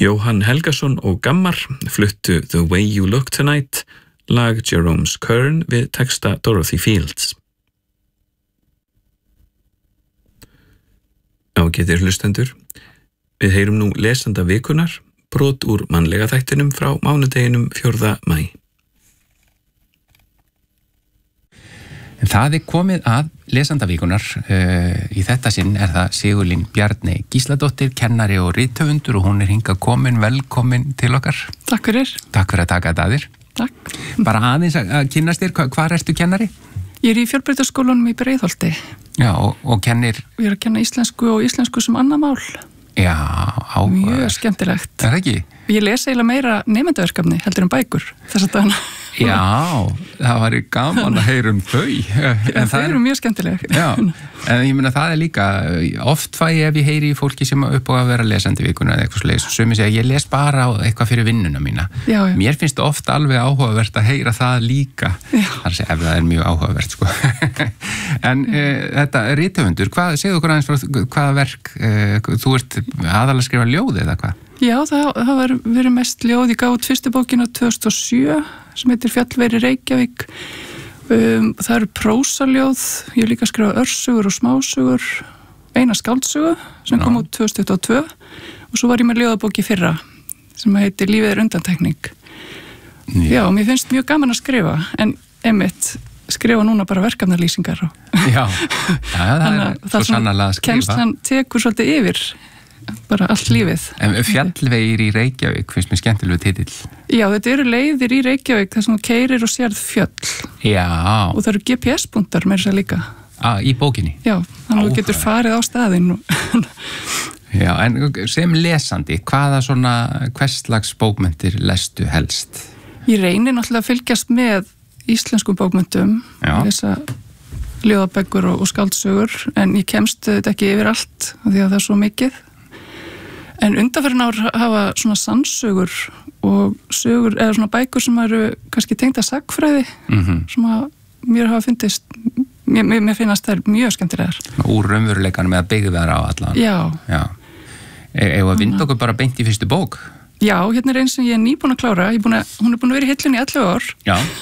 Jóhann Helgason og Gammar fluttu The Way You Look Tonight, lag Jerome Kern við texta Dorothy Fields. Ágætir hlustendur, við heyrum nú lesanda vikunar, brot úr mannlega þættinum frá mánudeginum 4. maí. Það komið að lesanda vikunar. Í þetta sinn það Sigurlín Bjarney Gísladóttir, kennari og rithöfundur og hún hingað velkomin til okkar. Takk fyrir. Takk fyrir að taka þetta að þér. Takk. Bara aðeins að kynnast þér, hvar ertu kennari? Ég í Fjölbrautaskólanum í Breiðholti. Já, og kennir? Ég að kenna íslensku og íslensku sem annað mál. Já, áhugavert. Mjög skemmtilegt. Það ekki? Ég les eiginlega meira nemendaverkefni heldur en bækur þess að dagana. Já, það var gaman að heyra þau. En það eru mjög skemmtileg. Já, en ég meina það líka, oft fæ ég ef ég heyri í fólki sem upp á að vera lesandi vikuna eða eitthvað svoleiðis, sumir segja ég les bara eitthvað fyrir vinnuna mína. Já. Mér finnst oft alveg áhugavert að heyra það líka. Þar sé ef það mjög áhugavert, sko. En þetta rithöfundur, segðu okkur aðeins frá hvaða verk, þú ert aðalega að skrifa ljóð eða hvað? Já, það var verið mest ljóð. Ég gaf út fyrstu bókina 2007 sem heitir Fjallveri Reykjavík. Það eru prósaljóð, ég líka skrifa örsugur og smásugur, eina skáldsögu sem kom út 2022 og svo var ég með ljóðabók í fyrra sem heitir Lífið undantekning. Já, mér finnst mjög gaman að skrifa en einmitt skrifa núna bara verkefnalýsingar. Já, það svo sannarlega að skrifa. Kennslan tekur svolítið yfir bara allt lífið. En Fjallvegir í Reykjavík finnst mér skemmtilegu titill. Já, þetta eru leiðir í Reykjavík þar sem þú keyrir og sérð fjöll. Já. Og það eru GPS-punktar með þess að líka. Í bókinni? Já, þannig að þú getur farið á staðinn. Já, en sem lesandi, hvers slags bókmenntir lestu helst? Ég reynir náttúrulega að fylgjast með íslenskum bókmenntum, lesa ljóðabækur og skáldsögur, en ég kemst þetta ekki yfir allt af því að það er svo mikið. En undanfarin ár hafa svona sannsögur og sögur, eða svona bækur sem eru kannski tengda sagnfræði, sem mér hafa fundist, mér finnast þær mjög skemmtilegar. Úr raunveruleikanum eða byggðar á allan. Já. Ef að vinda okkur bara beint í fyrstu bók? Já, hérna er eins sem ég nýbúin að klára. Hún er búin að vera í hillunni í 11 ár.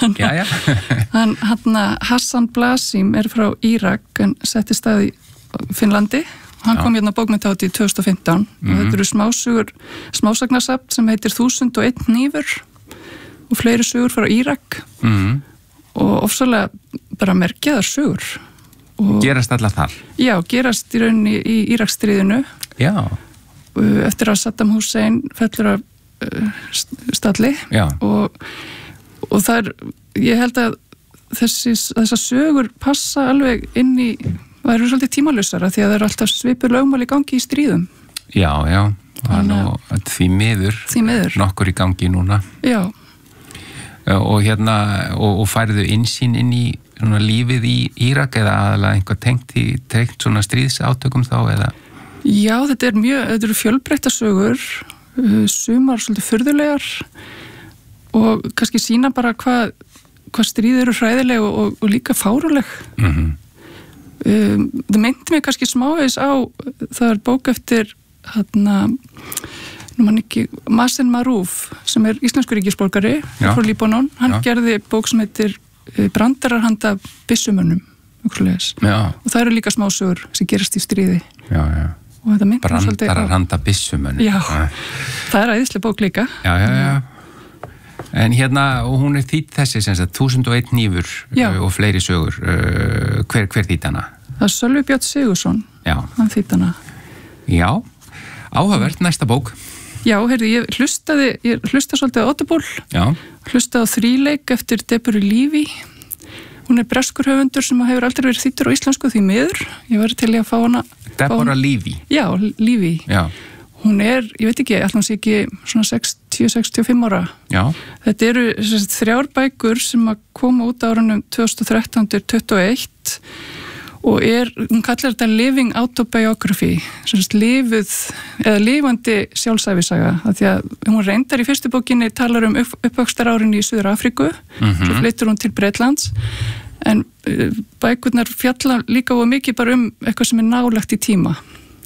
Já. Hassan Blasim er frá Írak en setti stað í Finnlandi. Hann kom hérna bókmenntahátíð í 2015 og þetta eru smásagnarsafn sem heitir 1001 hnífur og fleiri sögur frá Írak og ofsalega bara merkjaðar sögur. Gerast allar þar? Já, gerast í rauninni í Íraksstríðinu. Já. Eftir að Saddam Hussein fellur af stalli og það ég held að þessar sögur passa alveg inn í það eru svolítið tímalausara því að það eru alltaf svipur lögmál í gangi í stríðum. Já, því miður nokkur í gangi núna. Já. Og færðu innsýn inn í svona lífið í Írak eða aðalega einhver tengt svona stríðsátökum þá eða? Já, þetta eru fjölbreyttar sögur, sumar svolítið furðulegar og kannski sýna bara hvað stríð eru hræðileg og líka fáruleg. Það myndi mig kannski smávegis á, það er bók eftir Mazen Marouf sem er íslenskur ríkisborgari frá Líbanon, hann gerði bók sem heitir Brandarar handa byssumönnum og það eru líka smásögur sem gerast í stríði. Brandarar handa byssumönnum. Já, það er æðisleg bók líka. Já. En hérna, og hún er þýtt þessi sem sagt 1001 hnífur og fleiri sögur. Hver þýtt hana? Það er Sölvi Björn Sigursson. Já. Hann þýtt hana. Já, áhugavert, næsta bók. Já, ég hlustaði svolítið á Audible. Já. Hlustaði á Þríleik eftir Deborah Levy. Hún er breskur höfundur sem hefur aldrei verið þýddur á íslensku því miður. Ég var til að fá hana. Deborah Levy? Já, Levy. Já. Hún er, ég veit ekki, ætlum sé ekki svona 60-65 ára. Já. Þetta eru 3 bækur sem að koma út árunum 2013-21 og hún kallar þetta Living Autobiography, lifandi sjálfsæfisaga. Því að hún reyndar í fyrstu bókinni talar uppvöxtarárin í Suður-Afríku, svo flyttur hún til Bretlands, en bækurnar fjalla líka og mikið bara eitthvað sem er nálægt í tíma.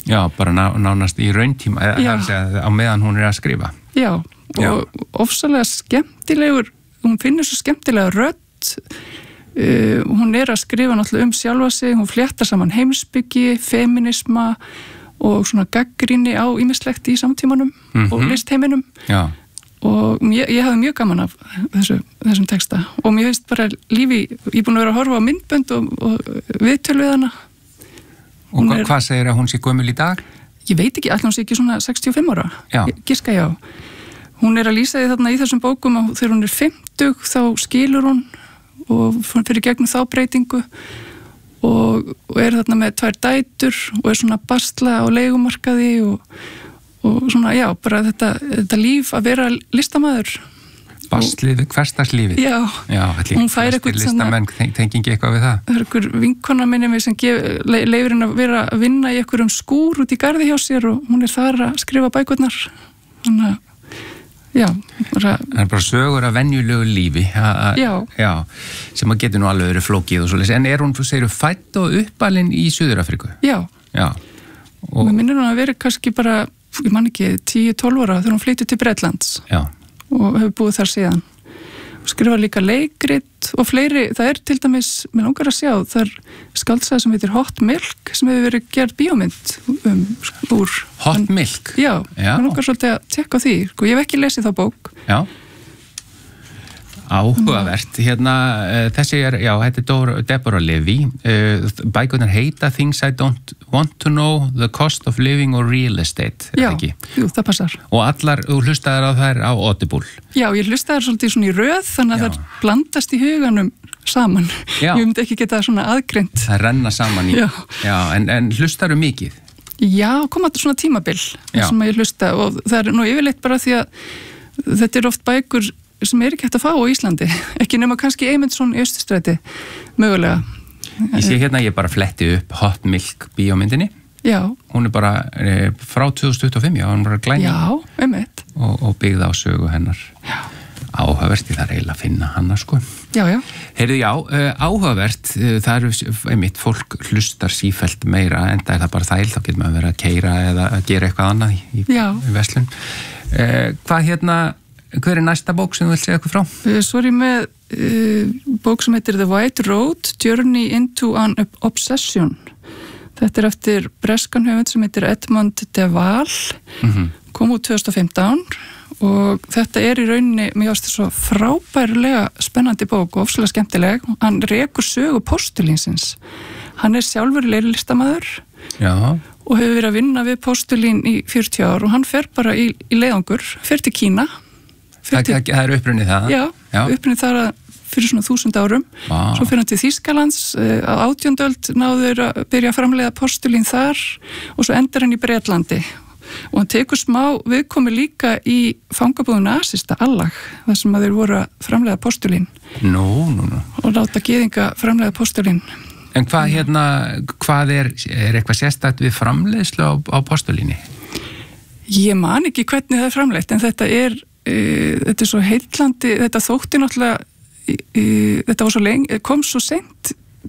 Já, bara nánast í rauntíma á meðan hún að skrifa. Já, og ofsalega skemmtilegur, hún finnur svo skemmtilega rödd, hún að skrifa náttúrulega sjálfa sig, hún fléttar saman heimspyggi, feminisma og svona gagnrýni á ýmislegt í samtímanum og listheiminum. Já. Og ég hafði mjög gaman af þessum texta og mér finnst bara lífi, ég er búin að vera að horfa á myndbönd og viðtöl við hana. Og hvað segir að hún sé gömul í dag? Ég veit ekki, alltaf hún sé ekki svona 65 ára. Já. Giska já. Hún að lýsa því þarna í þessum bókum og þegar hún 50 þá skilur hún og fyrir gegnum þá breytingu og þarna með 2 dætur og svona basla á leigumarkaði og svona, já, bara þetta líf að vera listamaður. Baslið, hversdagslífið. Já, hún fær eitthvað listamenn tengingi eitthvað við það. Það eitthvað vinkona minni sem leifir henn að vera að vinna í eitthvað skúr út í garði hjá sér og hún þar að skrifa bækurnar. Þannig að, já. Það er bara sögur af venjulegu lífi. Já, sem að getur nú alveg verið flókið og svoleiðis. En hún, segir þú, fædd og uppalinn í Suður-Afríku? Já. Og mér minnir hún að vera kannski bara, ég man ekki, 10-12 ára þegar hún flyttur til Bretlands. Já. Og hefur búið þar síðan. Skrifa líka leikrit og fleiri, það til dæmis, mér langar að sjá, það skáldsaga sem heitir Hot Milk sem hefur verið gerð bíómynd úr. Hot Milk? Já, mér langar svolítið að tekka á því, og ég hef ekki lesið þá bók. Já. Áhugavert. Þessi þetta Deborah Levy. Bækurnar heita Things I Don't Want to Know, The Cost of Living or Real Estate. Já, jú, það passar. Og allar, þú hlustaðir á þær á Audible. Já, ég hlustaðir svolítið svona í röð, þannig að það blandast í huganum saman. Já. Ég myndi ekki geta svona aðgreint. Það renna saman í. Já, en hlustaðu mikið? Já, kom alltaf svona tímabil sem ég hlusta og það nú yfirleitt bara því að þetta oft bækur sem ekki hægt að fá á Íslandi, ekki nema kannski Eymundsson í Austurstræti, mögulega. Ég sé ég bara fletti upp Hot Milk bíómyndinni. Já. Hún bara frá 2025, hún bara glæni. Já, einmitt. Og byggði á sögu hennar. Já. Áhugavert, það eiginlega að finna hana, sko. Já. Heyrðu, áhugavert, það einmitt, fólk hlustar sífellt meira, enda það bara þægilt, þá getur maður verið að keyra eða að gera eitthvað annað í verslun. Hvað hver næsta bók sem þú vilt segja eitthvað frá? Svo ég með bók sem heitir The White Road, Journey into an Obsession. Þetta eftir breskan höfund sem heitir Edmund de Waal, kom út 2015 og þetta í rauninni, mér finnst þetta svo frábærlega spennandi bók og ofslega skemmtileg. Hann rekur sögu postulínsins. Hann sjálfur leirlistamaður og hefur verið að vinna við postulín í 40 ár og hann fer bara í leiðangur, fer til Kína. Það upprunnið það? Já, upprunnið það fyrir svona 1000 árum. Svo fyrir hann til Þýskalands, á 18. öld náður að byrja að framleiða postulín þar og svo endar hann í Bretlandi. Og hann tekur smá viðkomi líka í fangabúðun nasista Allag, þar sem að þeir voru að framleiða postulín. Nú. Og láta gyðinga framleiða postulín. En hvað eitthvað sérstakt við framleiðslu á postulíni? Ég man ekki hvernig það framleitt, en þetta þetta svo heillandi, þetta þótti náttúrulega þetta var svo lengi, kom svo sent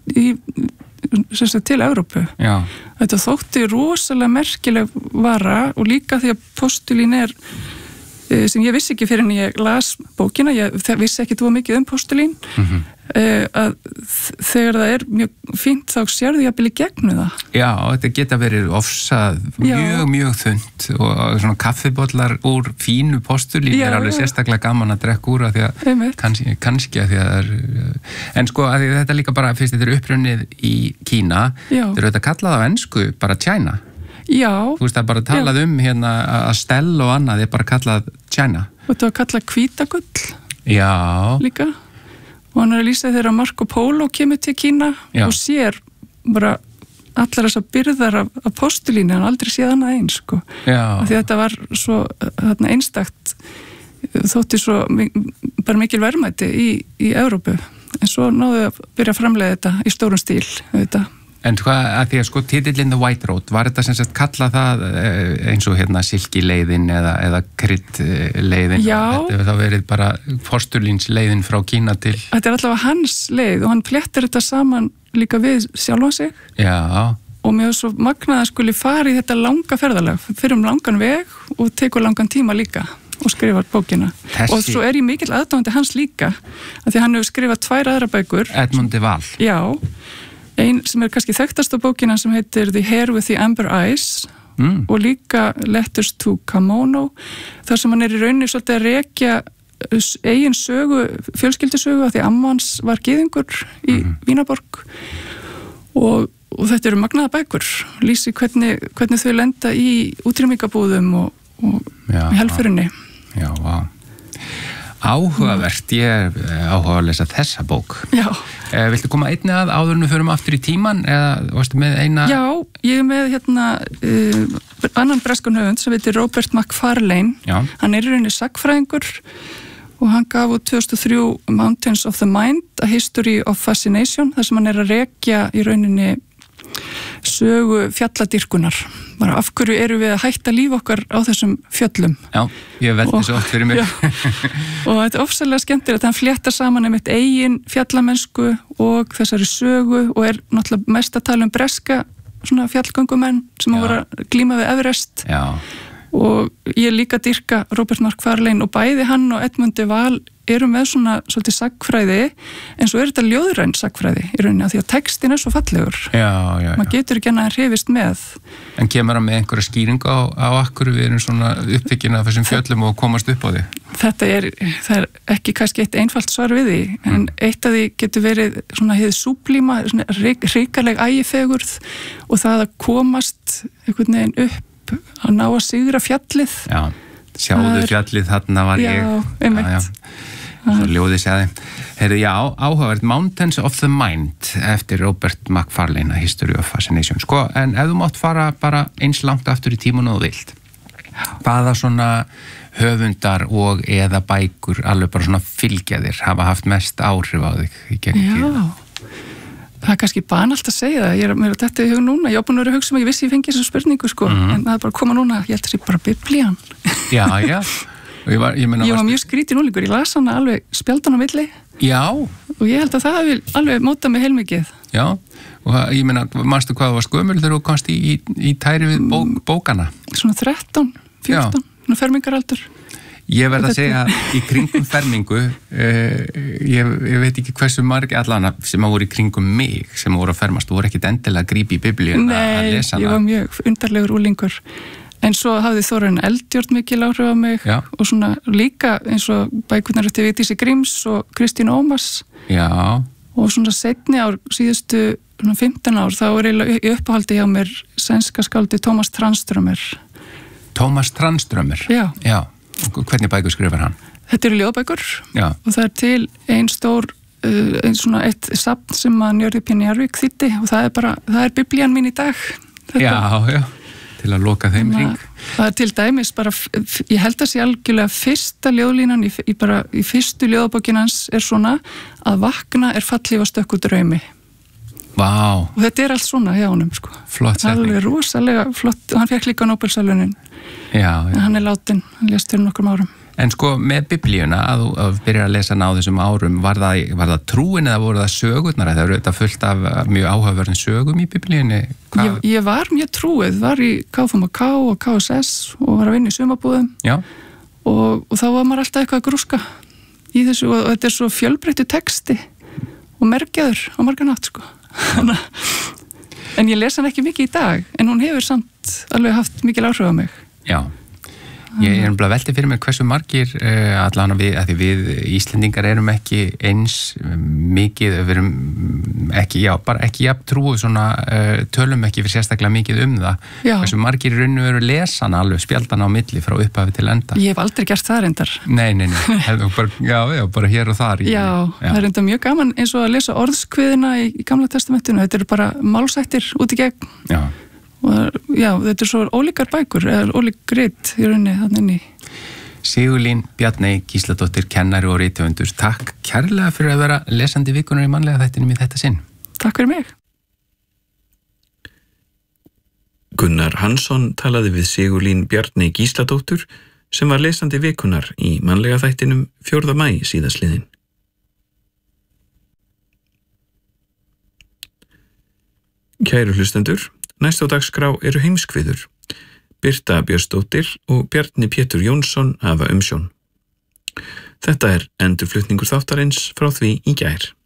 til Evrópu. Já. Þetta þótti rosalega merkileg vara og líka því að postulín sem ég vissi ekki fyrir en ég las bókina, ég vissi ekki þú mikið postulín, að þegar það mjög fínt þá sérðu ég að byrja gegnu það. Já, þetta geta verið ofsað mjög þund og svona kaffibollar úr fínu postulín alveg sérstaklega gaman að drekka úr að því að kannski að því að en sko að því þetta líka bara fyrst þetta upprunnið í Kína, þetta auðvitað kallað á ensku bara China. Já. Þú veist það bara talað að stell og annað bara kallað China. Og þetta var kallað hvítagull. Já. Líka. Og hann að lýsa þegar Marco Polo kemur til Kína og sér bara allar þessar byrðar af postulíni, hann aldrei séð annað eins, sko. Já. Því þetta var svo einstakt, þótti svo bara mikil verðmæti í Evrópu. En svo náðu að byrja að framleiða þetta í stórum stíl, þetta. En hvað, að því að sko titillinn The White Road, var þetta sem sagt kallað það eins og silkileiðin eða kryddleiðin? Já. Þetta hefur þá verið bara postulínsleiðin frá Kína til... Þetta allavega hans leið og hann flettir þetta saman líka við sjálfa sig. Já. og mér var svo magnað að skuli fara í þetta langa ferðalag, fyrir langan veg og tekur langan tíma líka og skrifar bókina. Og svo ég mikill aðdáandi hans líka, af því hann hefur skrifað 2 aðra bækur. Edmund de Waal. Já, ein sem kannski þekktast á bókina sem heitir The Hair with the Amber Eyes og líka Letters to Kamono, þar sem hann í rauninni svolítið að rekja eigin sögu, fjölskyldusögu, af því amma hans var gyðingur í Vínaborg og þetta eru magnaða bækur, lýsi hvernig þau lenda í útrýmingabúðum og í helförinni. Já, vá. Áhugavert, ég áhuga að lesa þessa bók. Já. Viltu koma einni áður en við förum aftur í tíman, eða varstu með eina? Já, ég með annan breskan höfund sem heitir Robert Macfarlane. Já. Hann í rauninni sagnfræðingur og hann gaf út 2003 Mountains of the Mind, A History of Fascination, þar sem hann að rekja í rauninni sögu fjalladýrkunar. Bara af hverju eru við að hætta líf okkar á þessum fjöllum? Já, ég veldi svo oft fyrir mig. Og þetta er ofsalega skemmtilegt að hann fléttar saman einmitt eigin fjallamennsku og þessari sögu og náttúrulega mest að tala breska svona fjallgöngumenn sem voru að glíma við Everest. Já. Og ég líka dýrka Robert Macfarlane og bæði hann og Edmund de Waal eru með svona svolítið sagfræði, en svo þetta ljóðræn sagfræði í rauninni, af því að textin svo fallegur. Já. Maður getur ekki annað en hrifist með. En kemur hann með einhverja skýring á akkur við erum svona upptekinn af þessum fjöllum og komast upp á því? Það er ekki kannski eitt einfalt svar við því, en eitt af því getur verið svona hið súblíma, svona hrikaleg ægifegurð og það að komast einhvern veginn upp að ná að sigra fjallið. Já, sjáðu fjallið, þarna var ég. Já, einmitt. Svo ljóði segði. Heyrðu, já, áhugavert, Mountains of the Mind eftir Robert Macfarlane, A History of Fascination. Sko, en ef þú mátt fara bara eins langt aftur í tímun og þú vilt, hvaða svona höfundar og eða bækur alveg bara svona fylgja þér, hafa haft mest áhrif á þig í gegnum tíma? Það er kannski banalt að segja það, mér er þetta í hug núna, ég á búin að vera að hugsa ég vissi ég fengi þessa spurningu sko, en það er bara að koma núna, ég held að það sé bara Biblían. Já. Ég var mjög skrítinn úlingur, ég las hana alveg spjaldan á milli. Já. Og ég held að það hefði alveg mótað mig heilmikið. Já, og ég meina, manstu hvað þú var skömmul þegar þú komst í tæri við bókana? Svona 13, 14, svona fermingaraldur. Ég verð að segja í kringum fermingu, ég veit ekki hversu margir allana sem voru í kringum mig sem voru að fermast, þú voru ekkit endilega að grípa í Biblíun að lesa hana. Nei, ég var mjög undarlegur úlingur, en svo hafði Þórarinn Eldjárn mikil áhrif á mig. Já. Og svona líka eins og bækurnar eftir Vigdísi Gríms og Kristín Ómars. Já. Og svona seinni ár, síðustu 15 ár, þá eiginlega í uppáhaldi hjá mér sænska skáldi Tómas Tranströmer. Tómas Tranströmer? Já. Já. Hvernig bækur skrifar hann? Þetta eru ljóðbækur. Já. Og það er til eitt safn sem að Njörður P. Njarðvík þýddi og það er Biblían mín í dag. Já, til að loka þeim ring. Það er til dæmis bara, ég held að sé algjörlega fyrsta ljóðlínan í fyrstu ljóðbókinans er svona að vakna er fallífa stökku draumi. Vá. Og þetta er allt svona hjá honum sko. Flott setning. Alveg rosalega flott, og hann fekk líka Nóbelsverðlaunin. Já. En hann er látin, hann lést fyrir nokkrum árum. En sko með Biblíuna, að þú byrjar að lesa hana á þessum árum, var það trúin eða voru það sögurnar? Það eru þetta fullt af mjög áhugaverðin sögum í Biblíunni? Ég var mjög trúið, var í KFMK og KSS og var að vinna í sumarbúðum. Já. Og þá var maður alltaf eitthvað að grúska í þessu og þetta er svo fjölbreyttu texti og merkjaður á margan hátt sko. En ég lesa hann ekki mikið í dag, en hún hefur samt alveg haft mikil áhrif á mig. Já. Ég er veltið fyrir mér hversu margir allan að við Íslendingar erum ekki eins mikið, við erum ekki, bara ekki jafn trúið svona, tölum ekki fyrir sérstaklega mikið það. Já. Hversu margir í rauninu eru lesana alveg spjaldan á milli frá upphafi til enda. Ég hef aldrei gert það reyndar. Nei. bara hér og þar. Já, það er reyndar mjög gaman eins og að lesa orðskviðina í Gamla testamentinu. Þetta eru bara málsættir út í gegn. Já. Og þetta er svo ólíkar bækur eða ólík rit í rauninni þannig inni. Sigurlín Bjarney Gísladóttir, kennari og rithöfundur, takk kærlega fyrir að vera lesandi vikunar í mannlega þættinum í þetta sinn. Takk fyrir mig. Gunnar Hansson talaði við Sigurlín Bjarney Gísladóttur sem var lesandi vikunar í mannlega þættinum 4. maí síðastliðinn. Kæru hlustendur, Næst á dagskrá eru heimskviður. Birta Björnsdóttir og Bjarni Pétur Jónsson hafa umsjón. Þetta endurflutningur þáttarins frá því í gær.